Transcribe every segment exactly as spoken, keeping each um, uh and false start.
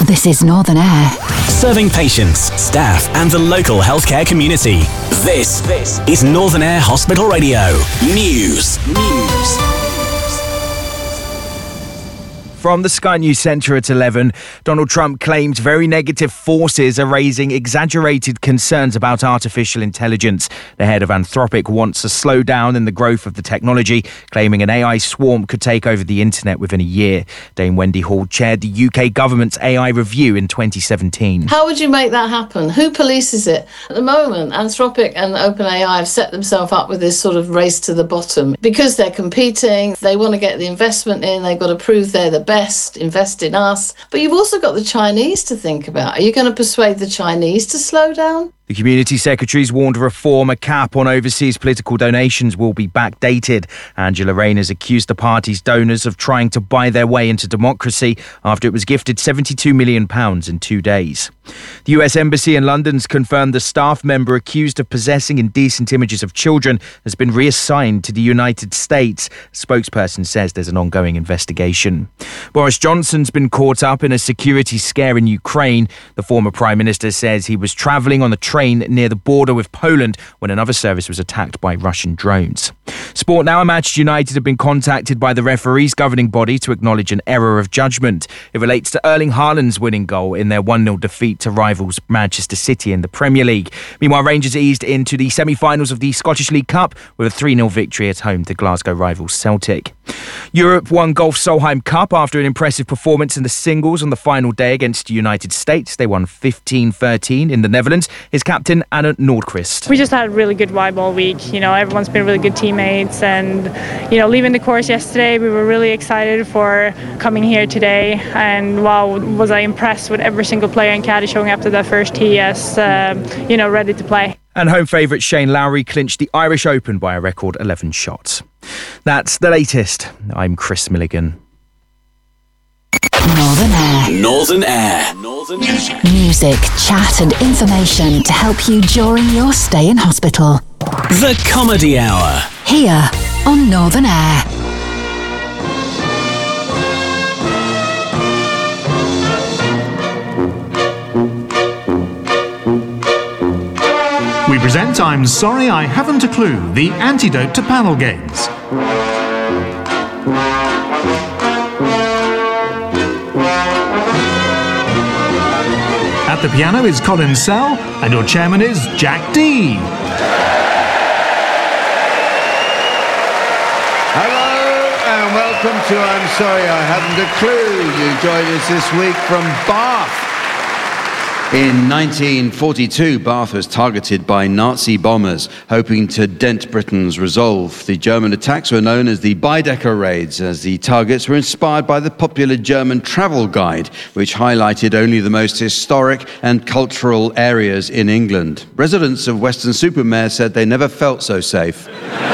This is Northern Air. Serving patients, staff and the local healthcare community. This, this is Northern Air Hospital Radio. News. News. From the Sky News Centre at eleven, Donald Trump claims very negative forces are raising exaggerated concerns about artificial intelligence. The head of Anthropic wants a slowdown in the growth of the technology, claiming an A I swarm could take over the internet within a year. Dame Wendy Hall chaired the U K government's A I review in twenty seventeen. How would you make that happen? Who polices it? At the moment, Anthropic and OpenAI have set themselves up with this sort of race to the bottom. Because they're competing, they want to get the investment in, they've got to prove they're the best. Best, invest in us. But you've also got the Chinese to think about. Are you going to persuade the Chinese to slow down? The Community Secretary's warned a reform, a cap on overseas political donations will be backdated. Angela Rayner's accused the party's donors of trying to buy their way into democracy after it was gifted seventy-two million pounds in two days. The U S Embassy in London's confirmed the staff member accused of possessing indecent images of children has been reassigned to the United States. A spokesperson says there's an ongoing investigation. Boris Johnson's been caught up in a security scare in Ukraine. The former Prime Minister says he was travelling on the train near the border with Poland when another service was attacked by Russian drones. Sport now. Manchester United have been contacted by the referees governing body to acknowledge an error of judgment. It relates to Erling Haaland's winning goal in their one nil defeat to rivals Manchester City in the Premier League. Meanwhile, Rangers eased into the semi-finals of the Scottish League Cup with a three nil victory at home to Glasgow rivals Celtic. Europe won Golf Solheim Cup after an impressive performance in the singles on the final day against the United States. They won fifteen thirteen in the Netherlands. His captain, Anna Nordqvist. We just had a really good vibe all week. You know, everyone's been really good teammates, and, you know, leaving the course yesterday, we were really excited for coming here today. And wow, was I impressed with every single player in caddy showing up to their first tee as, uh, you know, ready to play. And home favourite Shane Lowry clinched the Irish Open by a record eleven shots. That's the latest. I'm Chris Milligan. Northern Air. Northern Air. Northern Air. Music, chat and information to help you during your stay in hospital. The Comedy Hour. Here on Northern Air. We present I'm Sorry I Haven't a Clue, the antidote to panel games. At the piano is Colin Sell, and your chairman is Jack D. Hello and welcome to I'm Sorry I Haven't a Clue. You joined us this week from Bath. In nineteen forty-two, Bath was targeted by Nazi bombers, hoping to dent Britain's resolve. The German attacks were known as the Baedeker raids, as the targets were inspired by the popular German travel guide, which highlighted only the most historic and cultural areas in England. Residents of Weston-super-Mare said they never felt so safe.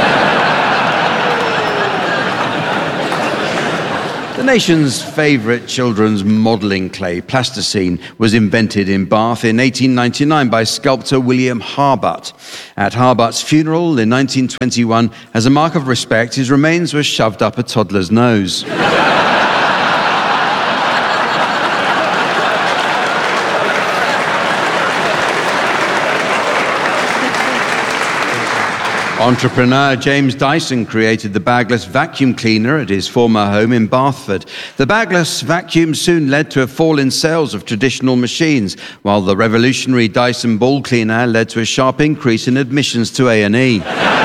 The nation's favourite children's modelling clay, plasticine, was invented in Bath in eighteen ninety-nine by sculptor William Harbutt. At Harbutt's funeral in nineteen twenty-one, as a mark of respect, his remains were shoved up a toddler's nose. Entrepreneur James Dyson created the bagless vacuum cleaner at his former home in Bathford. The bagless vacuum soon led to a fall in sales of traditional machines, while the revolutionary Dyson ball cleaner led to a sharp increase in admissions to A and E.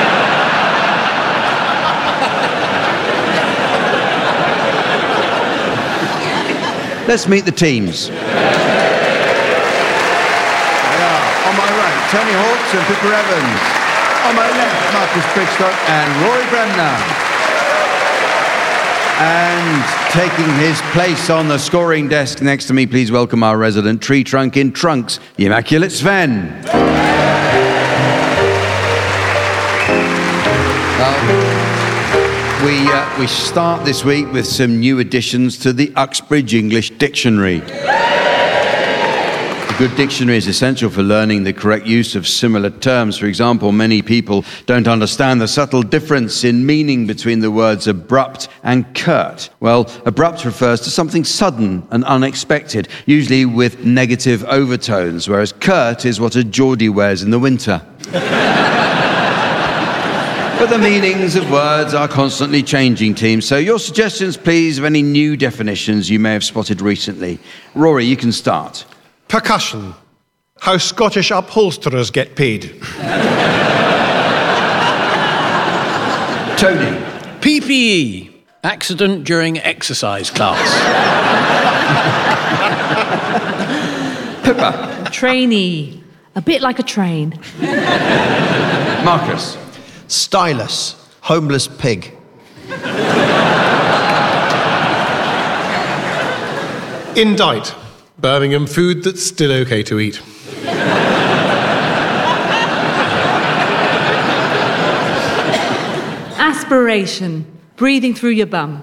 Let's meet the teams. They are, on my right, Tony Hawks and Pippa Evans. On my left, Marcus Brigstock and Rory Bremner. And taking his place on the scoring desk next to me, please welcome our resident tree trunk in trunks, the Immaculate Sven. Well, we, uh, we start this week with some new additions to the Uxbridge English Dictionary. A good dictionary is essential for learning the correct use of similar terms. For example, many people don't understand the subtle difference in meaning between the words abrupt and curt. Well, abrupt refers to something sudden and unexpected, usually with negative overtones, whereas curt is what a Geordie wears in the winter. But the meanings of words are constantly changing, team. So your suggestions, please, of any new definitions you may have spotted recently. Rory, you can start. Percussion. How Scottish upholsterers get paid. Tony. P P E. Accident during exercise class. Pippa. Trainee. A bit like a train. Marcus. Stylus. Homeless pig. Indict. Birmingham food that's still okay to eat. Aspiration. Breathing through your bum.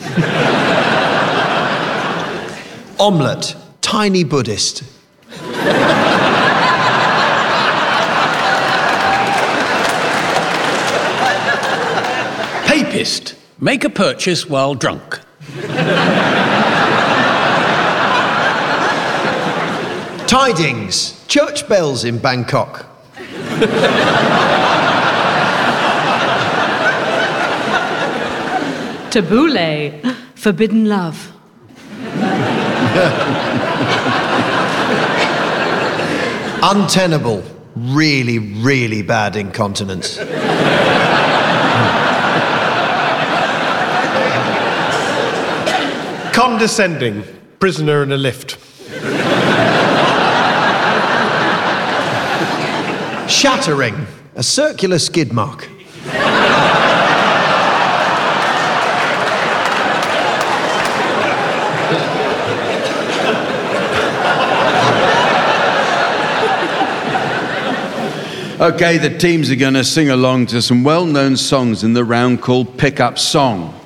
Omelette. Tiny Buddhist. Papist. Make a purchase while drunk. Tidings. Church bells in Bangkok. Tabbouleh. Forbidden love. Untenable. Really, really bad incontinence. Condescending. Prisoner in a lift. Shattering. A circular skid mark. Okay, the teams are going to sing along to some well-known songs in the round called Pick Up Song.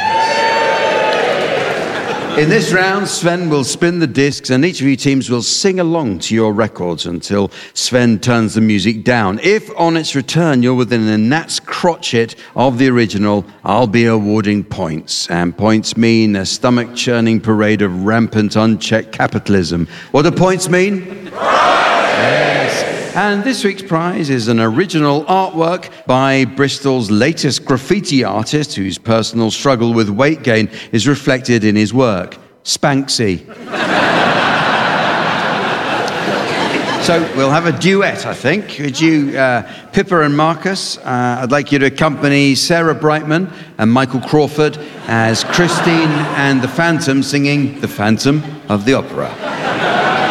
In this round, Sven will spin the discs and each of you teams will sing along to your records until Sven turns the music down. If on its return you're within a gnat's crotchet of the original, I'll be awarding points. And points mean a stomach-churning parade of rampant, unchecked capitalism. What do points mean? Yes. And this week's prize is an original artwork by Bristol's latest graffiti artist whose personal struggle with weight gain is reflected in his work, Spanksy. So we'll have a duet, I think. Could you, uh, Pippa and Marcus, uh, I'd like you to accompany Sarah Brightman and Michael Crawford as Christine and the Phantom singing The Phantom of the Opera.